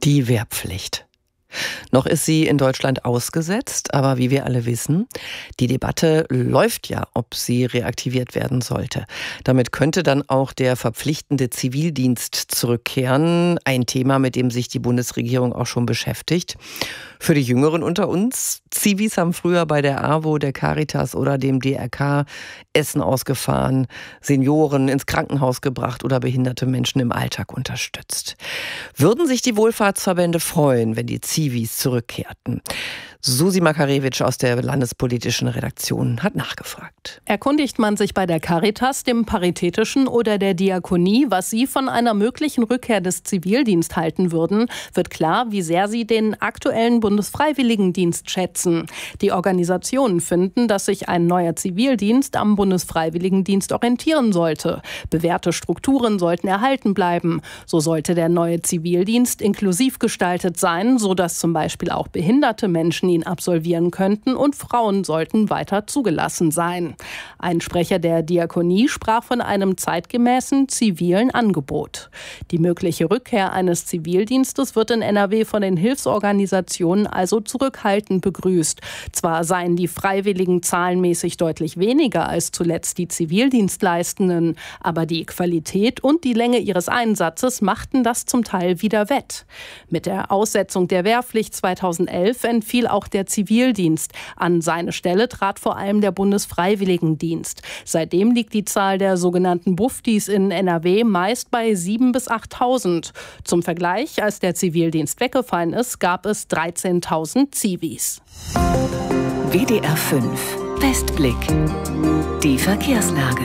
Die Wehrpflicht. Noch ist sie in Deutschland ausgesetzt, aber wie wir alle wissen, die Debatte läuft ja, ob sie reaktiviert werden sollte. Damit könnte dann auch der verpflichtende Zivildienst zurückkehren. Ein Thema, mit dem sich die Bundesregierung auch schon beschäftigt. Für die Jüngeren unter uns, Zivis haben früher bei der AWO, der Caritas oder dem DRK Essen ausgefahren, Senioren ins Krankenhaus gebracht oder behinderte Menschen im Alltag unterstützt. Würden sich die Wohlfahrtsverbände freuen, wenn die Zivis zurückkehrten? Susi Makarewitsch aus der landespolitischen Redaktion hat nachgefragt. Erkundigt man sich bei der Caritas, dem Paritätischen oder der Diakonie, was sie von einer möglichen Rückkehr des Zivildienstes halten würden, wird klar, wie sehr sie den aktuellen Bundesfreiwilligendienst schätzen. Die Organisationen finden, dass sich ein neuer Zivildienst am Bundesfreiwilligendienst orientieren sollte. Bewährte Strukturen sollten erhalten bleiben. So sollte der neue Zivildienst inklusiv gestaltet sein, sodass zum Beispiel auch behinderte Menschen ihn absolvieren könnten und Frauen sollten weiter zugelassen sein. Ein Sprecher der Diakonie sprach von einem zeitgemäßen zivilen Angebot. Die mögliche Rückkehr eines Zivildienstes wird in NRW von den Hilfsorganisationen also zurückhaltend begrüßt. Zwar seien die Freiwilligen zahlenmäßig deutlich weniger als zuletzt die Zivildienstleistenden, aber die Qualität und die Länge ihres Einsatzes machten das zum Teil wieder wett. Mit der Aussetzung der Wehrpflicht 2011 entfiel auch der Zivildienst. An seine Stelle trat vor allem der Bundesfreiwilligendienst. Seitdem liegt die Zahl der sogenannten Buftis in NRW meist bei 7.000 bis 8.000. Zum Vergleich, als der Zivildienst weggefallen ist, gab es 13.000 Zivis. WDR 5 Westblick. Die Verkehrslage.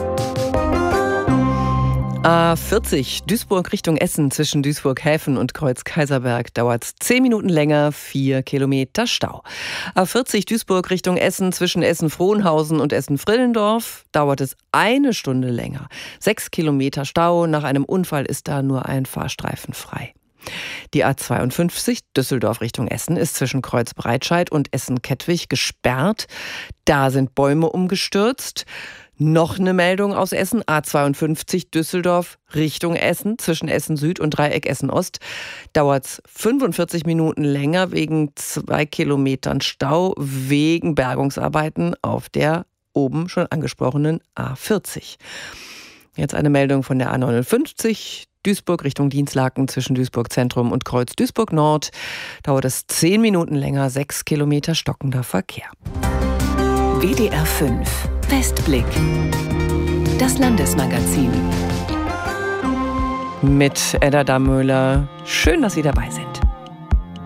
A40 Duisburg Richtung Essen zwischen Duisburg-Häfen und Kreuz-Kaiserberg dauert 10 Minuten länger, 4 Kilometer Stau. A40 Duisburg Richtung Essen zwischen Essen-Frohnhausen und Essen-Frillendorf dauert es 1 Stunde länger. 6 Kilometer Stau, nach einem Unfall ist da nur ein Fahrstreifen frei. Die A52 Düsseldorf Richtung Essen ist zwischen Kreuz-Breitscheid und Essen-Kettwig gesperrt. Da sind Bäume umgestürzt. Noch eine Meldung aus Essen, A52 Düsseldorf Richtung Essen, zwischen Essen Süd und Dreieck Essen Ost, dauert es 45 Minuten länger wegen 2 Kilometern Stau, wegen Bergungsarbeiten auf der oben schon angesprochenen A40. Jetzt eine Meldung von der A59 Duisburg Richtung Dienstlaken zwischen Duisburg Zentrum und Kreuz Duisburg Nord, dauert es 10 Minuten länger, 6 Kilometer stockender Verkehr. WDR 5 Westblick. Das Landesmagazin. Mit Edda Dammöller. Schön, dass Sie dabei sind.